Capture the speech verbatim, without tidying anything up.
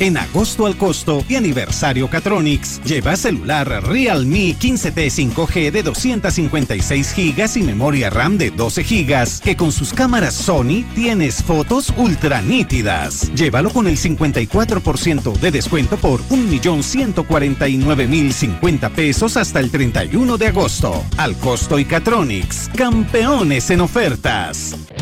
En agosto al costo y aniversario Catronics, lleva celular Realme quince T cinco G de doscientos cincuenta y seis gigas y memoria RAM de doce gigas, que con sus cámaras Sony tienes fotos ultra nítidas. Llévalo con el cincuenta y cuatro por ciento de descuento por un millón ciento cuarenta y nueve mil cincuenta pesos hasta el treinta y uno de agosto. Al costo y Catronics, campeones en ofertas.